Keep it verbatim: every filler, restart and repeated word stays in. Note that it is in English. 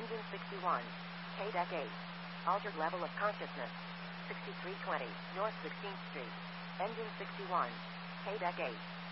Engine sixty-one. K deck eight. Altered level of consciousness. sixty-three twenty North sixteenth Street. Engine sixty-one. K deck eight.